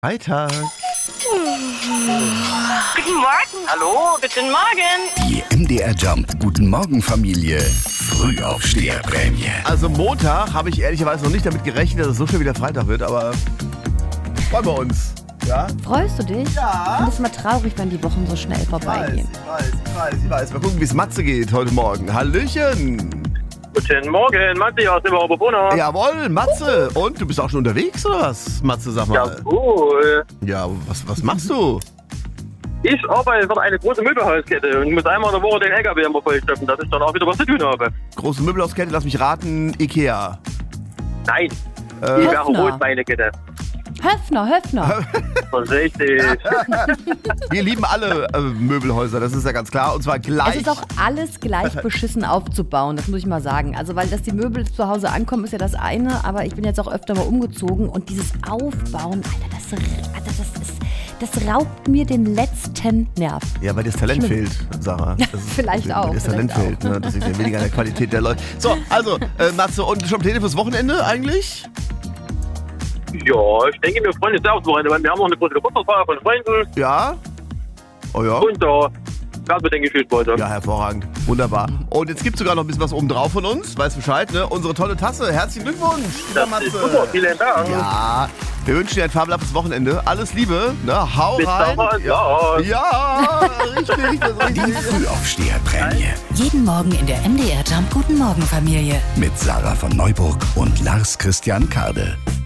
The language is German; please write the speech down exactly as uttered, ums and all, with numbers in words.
Freitag. Guten Morgen. Hallo, guten Morgen. Die M D R Jump Guten Morgen Familie Frühaufsteherprämie. Also Montag habe ich ehrlicherweise noch nicht damit gerechnet, dass es so schnell wieder Freitag wird, aber freuen wir uns. Ja? Freust du dich? Ja. Ich finde es immer traurig, wenn die Wochen so schnell vorbeigehen. Ich weiß, ich weiß, ich weiß. Mal gucken, wie es Matze geht heute Morgen. Hallöchen. Guten Morgen, Matze aus dem Oberbrunner. Jawohl, Matze. Und du bist auch schon unterwegs, oder was? Matze, sag mal. Ja, cool. Ja, was, was machst du? Ich arbeite für eine große Möbelhauskette und muss einmal in der Woche den L K W immer vollstopfen, dass ich dann auch wieder was zu tun habe. Große Möbelhauskette, lass mich raten, Ikea. Nein, Äh, die wäre Höfner. Rotbeinekette. Höfner, Höfner. Das ist richtig. Wir lieben alle äh, Möbelhäuser, das ist ja ganz klar. Und zwar gleich. Es ist auch alles gleich beschissen aufzubauen, das muss ich mal sagen. Also, weil dass die Möbel zu Hause ankommen, ist ja das eine, aber ich bin jetzt auch öfter mal umgezogen und dieses Aufbauen, Alter, das, Alter, das ist, das raubt mir den letzten Nerv. Ja, weil dir das Talent Schlimm. fehlt, Sarah. Das ist, Vielleicht weil auch, dir das Talent vielleicht fehlt, ne? Das liegt ja weniger an der Qualität der Leute. So, also, äh, Matze, und schon Pläne fürs Wochenende eigentlich? Ja, ich denke, wir freuen uns sehr aufs Wochenende, weil wir haben noch eine große Geburtstagsfeier von Freunden Ja? Oh ja? und da werden wir, denke ich, viel Spaß haben. Ja, hervorragend. Wunderbar. Und jetzt gibt es sogar noch ein bisschen was oben drauf von uns. Weißt Bescheid, ne? Unsere tolle Tasse. Herzlichen Glückwunsch, lieber Das ist Matze. super, vielen Dank. Ja, wir wünschen dir ein fabelhaftes Wochenende. Alles Liebe, ne? Hau Bis rein. dann, ja. Ja, richtig, das ist Die richtig. Frühaufsteherprämie Jeden Morgen in der M D R Jump Guten Morgen Familie. mit Sarah von Neuburg und Lars Christian Kade.